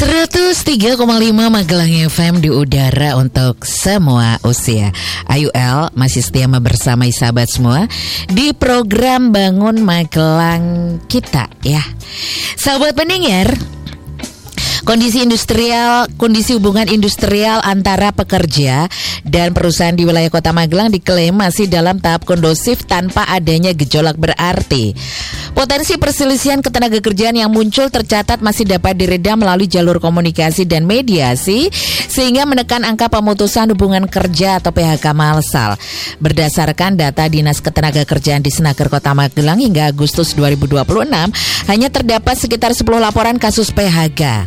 103,5 Magelang FM di udara untuk semua usia. AUL masih setia bersama sahabat semua di program Bangun Magelang kita ya. Sahabat pendengar, kondisi hubungan industrial antara pekerja dan perusahaan di wilayah Kota Magelang diklaim masih dalam tahap kondusif tanpa adanya gejolak berarti. Potensi perselisihan ketenagakerjaan yang muncul tercatat masih dapat diredam melalui jalur komunikasi dan mediasi sehingga menekan angka pemutusan hubungan kerja atau PHK massal. Berdasarkan data Dinas Ketenagakerjaan di Senaker Kota Magelang hingga Agustus 2026 hanya terdapat sekitar 10 laporan kasus PHK.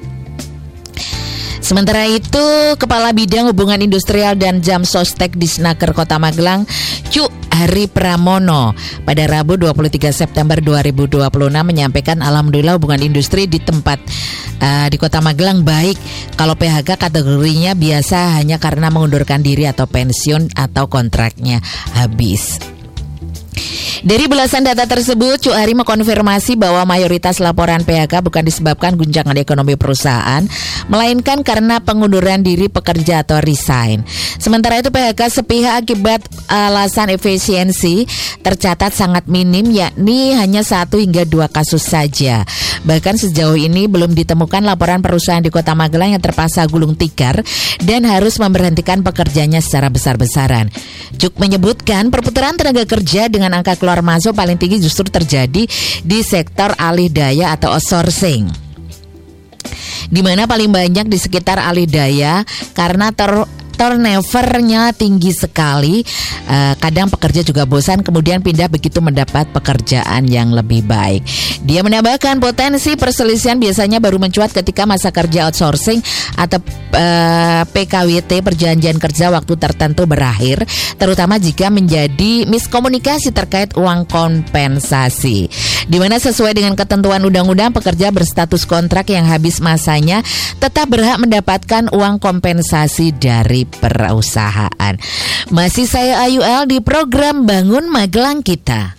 Sementara itu, Kepala Bidang Hubungan Industrial dan Jam Sostek di Senaker Kota Magelang, Cuk Hari Pramono, pada Rabu 23 September 2026 menyampaikan alhamdulillah hubungan industri di tempat di Kota Magelang baik. Kalau PHK kategorinya biasa hanya karena mengundurkan diri atau pensiun atau kontraknya habis. Dari belasan data tersebut, Cuk Hari mengkonfirmasi bahwa mayoritas laporan PHK bukan disebabkan guncangan ekonomi perusahaan, melainkan karena pengunduran diri pekerja atau resign. Sementara itu PHK sepihak akibat alasan efisiensi tercatat sangat minim, yakni hanya 1 hingga 2 kasus saja. Bahkan sejauh ini belum ditemukan laporan perusahaan di Kota Magelang yang terpaksa gulung tikar dan harus memberhentikan pekerjanya secara besar-besaran. Cuk menyebutkan perputaran tenaga kerja dengan angka keluar masuk paling tinggi justru terjadi di sektor alih daya atau outsourcing, di mana paling banyak di sekitar alih daya karena turnovernya tinggi sekali. Kadang pekerja juga bosan kemudian pindah begitu mendapat pekerjaan yang lebih baik. Dia menambahkan potensi perselisihan biasanya baru mencuat ketika masa kerja outsourcing atau PKWT perjanjian kerja waktu tertentu berakhir, terutama jika menjadi miskomunikasi terkait uang kompensasi, di mana sesuai dengan ketentuan undang-undang pekerja berstatus kontrak yang habis masanya tetap berhak mendapatkan uang kompensasi dari perusahaan. Masih saya AUL di program Bangun Magelang kita.